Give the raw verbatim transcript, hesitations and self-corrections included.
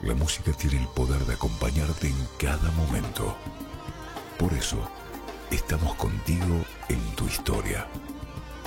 La música tiene el poder de acompañarte en cada momento. Por eso, estamos contigo en tu historia.